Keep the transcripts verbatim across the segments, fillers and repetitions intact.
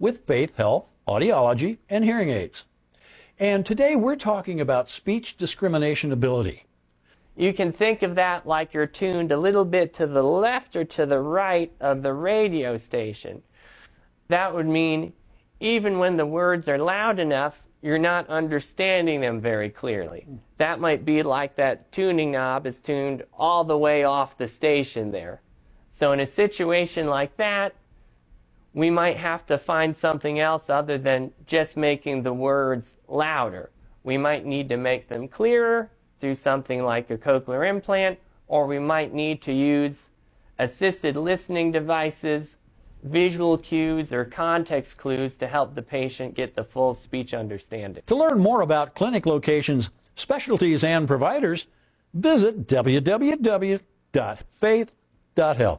with Faith Health, Audiology, and Hearing Aids. And today we're talking about speech discrimination ability. You can think of that like you're tuned a little bit to the left or to the right of the radio station. That would mean even when the words are loud enough, you're not understanding them very clearly. That might be like that tuning knob is tuned all the way off the station there. So in a situation like that, we might have to find something else other than just making the words louder. We might need to make them clearer through something like a cochlear implant, or we might need to use assisted listening devices, visual cues, or context clues to help the patient get the full speech understanding. To learn more about clinic locations, specialties, and providers, visit w w w dot faith dot health.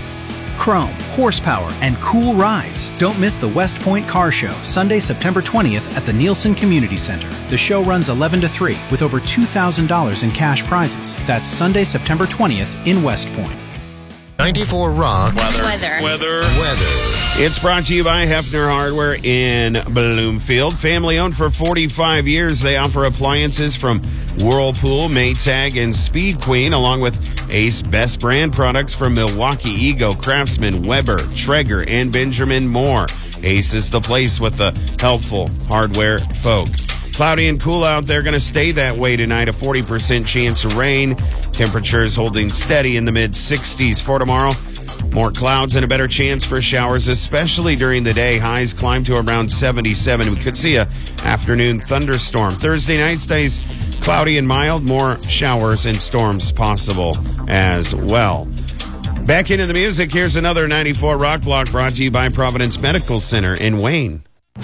Chrome, horsepower, and cool rides. Don't miss the West Point Car Show, Sunday, September twentieth at the Nielsen Community Center. The show runs eleven to three with over two thousand dollars in cash prizes. That's Sunday, September twentieth in West Point. ninety-four Rock. Weather. Weather. Weather. Weather. It's brought to you by Hefner Hardware in Bloomfield. Family owned for forty-five years. They offer appliances from Whirlpool, Maytag, and Speed Queen, along with Ace Best Brand products from Milwaukee, Ego, Craftsman, Weber, Traeger, and Benjamin Moore. Ace is the place with the helpful hardware folk. Cloudy and cool out there, going to stay that way tonight. A forty percent chance of rain. Temperatures holding steady in the mid sixties for tomorrow. More clouds and a better chance for showers, especially during the day. Highs climb to around seventy-seven. We could see a afternoon thunderstorm. Thursday night stays cloudy and mild. More showers and storms possible as well. Back into the music. Here's another ninety-four Rock Block brought to you by Providence Medical Center in Wayne.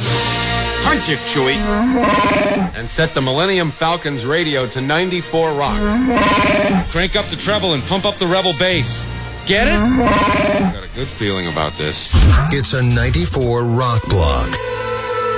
Punch it, Chewie. And set the Millennium Falcon's radio to ninety-four Rock. Crank up the treble and pump up the Rebel bass. Get it? Got a good feeling about this. It's a ninety-four Rock Block.